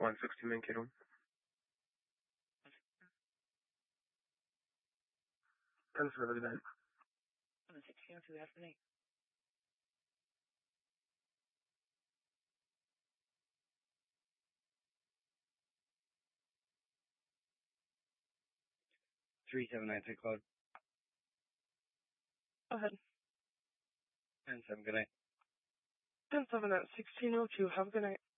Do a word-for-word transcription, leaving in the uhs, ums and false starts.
one sixty Mankato. ten seven, good night. one sixteen oh two, afternoon. three seven nine three code. Go ahead. ten seven, good night. ten seven at sixteen oh two, have a good night.